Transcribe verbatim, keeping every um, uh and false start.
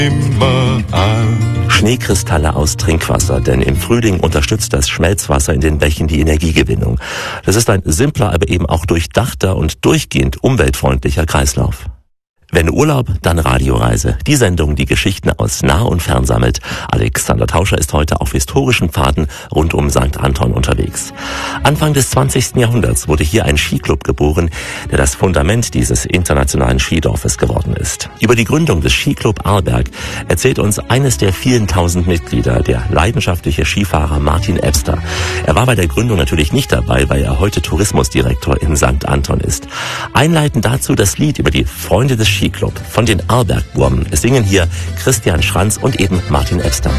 immer an. Schneekristalle aus Trinkwasser, denn im Frühling unterstützt das Schmelzwasser in den Bächen die Energiegewinnung. Das ist ein simpler, aber eben auch durchdachter und durchgehend umweltfreundlicher Kreislauf. Wenn Urlaub, dann Radioreise. Die Sendung, die Geschichten aus Nah und Fern sammelt. Alexander Tauscher ist heute auf historischen Pfaden rund um Sankt Anton unterwegs. Anfang des zwanzigsten Jahrhunderts wurde hier ein Skiclub geboren, der das Fundament dieses internationalen Skidorfes geworden ist. Über die Gründung des Skiclub Arlberg erzählt uns eines der vielen tausend Mitglieder, der leidenschaftliche Skifahrer Martin Ebster. Er war bei der Gründung natürlich nicht dabei, weil er heute Tourismusdirektor in Sankt Anton ist. Einleitend dazu das Lied über die Freunde des Skiclub von den Arlbergburmen. Es singen hier Christian Schranz und eben Martin Ebster.